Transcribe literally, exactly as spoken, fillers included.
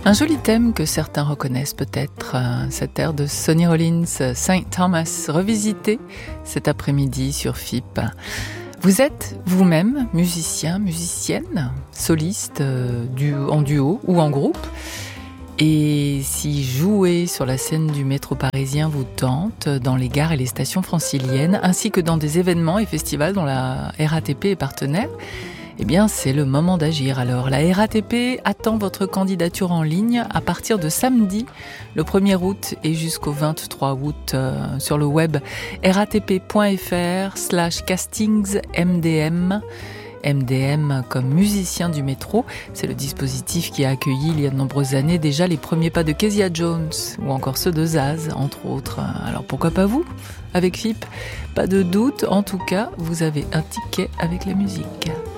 Un joli thème que certains reconnaissent peut-être, cet air de Sonny Rollins, Saint Thomas, revisité cet après-midi sur F I P. Vous êtes vous-même musicien, musicienne, soliste du, en duo ou en groupe. Et si jouer sur la scène du métro parisien vous tente, dans les gares et les stations franciliennes, ainsi que dans des événements et festivals dont la R A T P est partenaire, eh bien, c'est le moment d'agir. Alors, la R A T P attend votre candidature en ligne à partir de samedi, le premier août et jusqu'au vingt-trois août euh, sur le web ratp.fr slash castings MDM. M D M comme musicien du métro, c'est le dispositif qui a accueilli il y a de nombreuses années déjà les premiers pas de Kezia Jones ou encore ceux de Zaz, entre autres. Alors pourquoi pas vous, avec F I P? Pas de doute, en tout cas, vous avez un ticket avec la musique.